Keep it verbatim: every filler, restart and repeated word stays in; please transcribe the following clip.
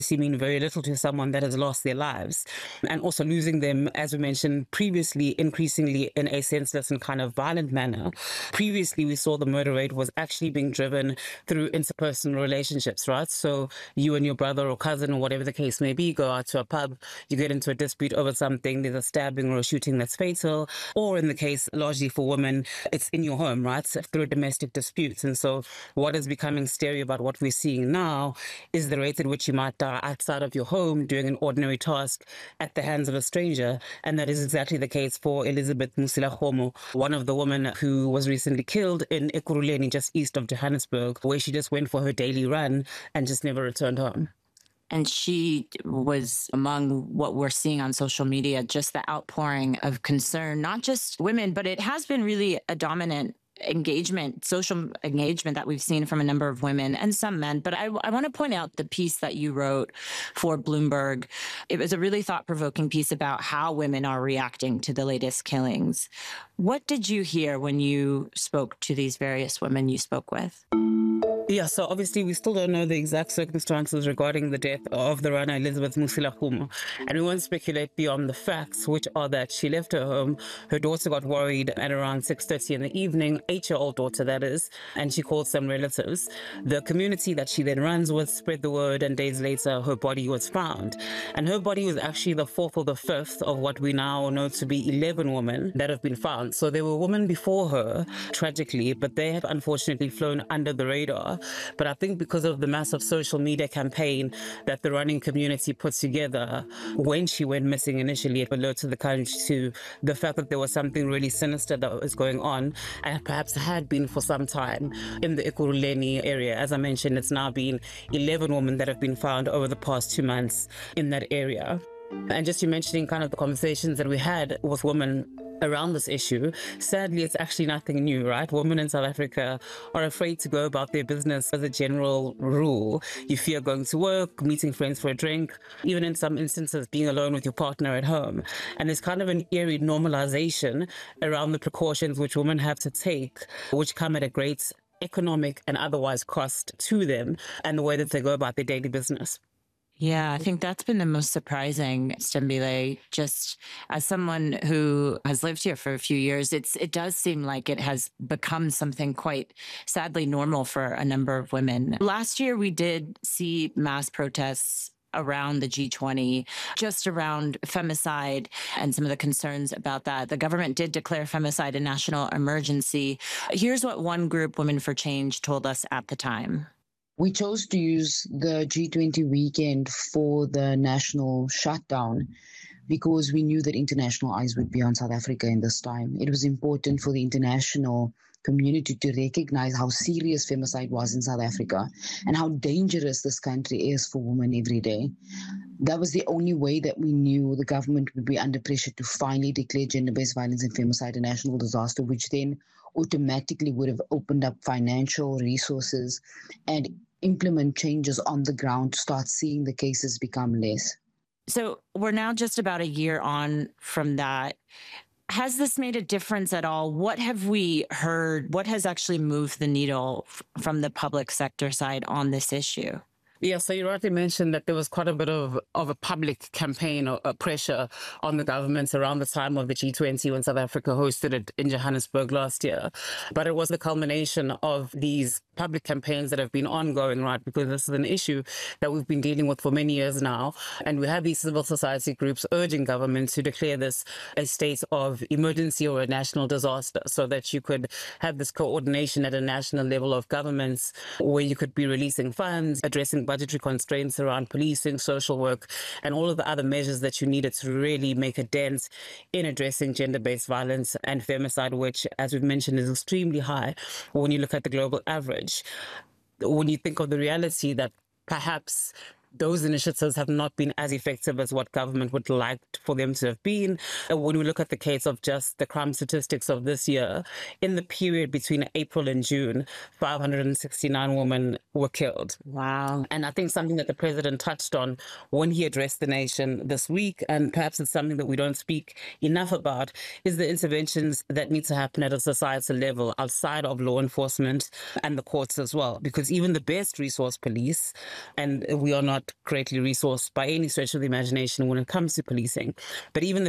seeming very little to someone that has lost their lives, and also losing them, as we mentioned previously, increasingly in a senseless and kind of violent manner. Previously, we saw the murder rate was actually being driven through interpersonal relationships, right? So you and your brother or cousin or whatever the case may be go out to a pub, you get into a dispute over something, there's a stabbing or a shooting that's fatal, or in the case largely for women, it's in your home, right? So through domestic disputes. And so what is becoming scary about what we're seeing now is the rate at which you might die outside of your home doing an ordinary task at the hands of a stranger. And that is exactly the case for Elizabeth Musilakgomo, one of the women who was recently killed in Ekurhuleni, just east of Johannesburg, where she just went for her daily run and just never returned home. And she was among what we're seeing on social media, just the outpouring of concern, not just women, but it has been really a dominant engagement, social engagement that we've seen from a number of women and some men. But I, I want to point out the piece that you wrote for Bloomberg. It was a really thought-provoking piece about how women are reacting to the latest killings. What did you hear when you spoke to these various women you spoke with? Yeah, so obviously we still don't know the exact circumstances regarding the death of the runner Elizabeth Musilakgomo, and we won't speculate beyond the facts, which are that she left her home, her daughter got worried at around six thirty in the evening, eight-year-old daughter that is, and she called some relatives. The community that she then runs with spread the word, and days later her body was found. And her body was actually the fourth or the fifth of what we now know to be eleven women that have been found. So there were women before her, tragically, but they have unfortunately flown under the radar. But I think because of the massive social media campaign that the running community put together when she went missing initially, it alerted the country to the fact that there was something really sinister that was going on, and perhaps had been for some time in the Ekurhuleni area. As I mentioned, it's now been eleven women that have been found over the past two months in that area. And just you mentioning kind of the conversations that we had with women around this issue, sadly, it's actually nothing new, right? Women in South Africa are afraid to go about their business as a general rule. You fear going to work, meeting friends for a drink, even in some instances, being alone with your partner at home. And there's kind of an eerie normalization around the precautions which women have to take, which come at a great economic and otherwise cost to them, and the way that they go about their daily business. Yeah, I think that's been the most surprising, Stembile. Just as someone who has lived here for a few years, it's it does seem like it has become something quite sadly normal for a number of women. Last year, we did see mass protests around the G twenty, just around femicide and some of the concerns about that. The government did declare femicide a national emergency. Here's what one group, Women for Change, told us at the time. We chose to use the G twenty weekend for the national shutdown because we knew that international eyes would be on South Africa in this time. It was important for the international community to recognize how serious femicide was in South Africa and how dangerous this country is for women every day. That was the only way that we knew the government would be under pressure to finally declare gender-based violence and femicide a national disaster, which then automatically would have opened up financial resources and implement changes on the ground to start seeing the cases become less. So we're now just about a year on from that. Has this made a difference at all? What have we heard? What has actually moved the needle f- from the public sector side on this issue? Yeah, so you rightly mentioned that there was quite a bit of, of a public campaign or a pressure on the governments around the time of the G twenty when South Africa hosted it in Johannesburg last year. But it was the culmination of these public campaigns that have been ongoing, right? Because this is an issue that we've been dealing with for many years now. And we have these civil society groups urging governments to declare this a state of emergency or a national disaster so that you could have this coordination at a national level of governments where you could be releasing funds, addressing budgetary constraints around policing, social work, and all of the other measures that you needed to really make a dent in addressing gender-based violence and femicide, which, as we've mentioned, is extremely high when you look at the global average. When you think of the reality that perhaps those initiatives have not been as effective as what government would like for them to have been. When we look at the case of just the crime statistics of this year, in the period between April and June, five hundred sixty-nine women were killed. Wow. And I think something that the president touched on when he addressed the nation this week, and perhaps it's something that we don't speak enough about, is the interventions that need to happen at a societal level outside of law enforcement and the courts as well. Because even the best resource police, and we are not not greatly resourced by any stretch of the imagination when it comes to policing. But even the